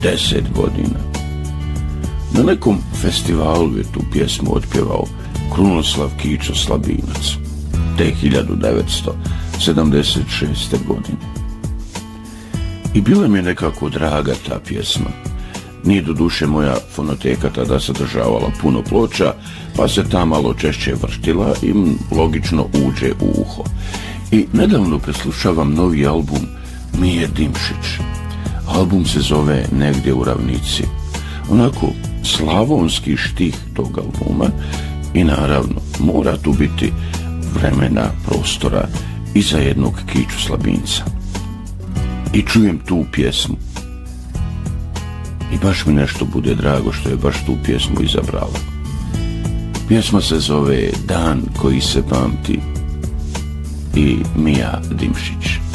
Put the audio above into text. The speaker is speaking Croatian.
10 godina. Na nekom festivalu je tu pjesmu otpjevao Krunoslav Kičo Slabinac, te 1976. godine. I bila mi je nekako draga ta pjesma. Nije doduše moja fonoteka tada sadržavala puno ploča, pa se ta malo češće vrtila i logično uđe u uho. I nedavno preslušavam novi album Mije Dimšić. Album se zove Negdje u ravnici. Onako slavonski štih tog albuma i naravno mora tu biti vremena, prostora i za jednog Kiču Slabinca. I čujem tu pjesmu. I baš mi nešto bude drago što je baš tu pjesmu izabrala. Pjesma se zove Dan koji se pamti i Mija Dimšić.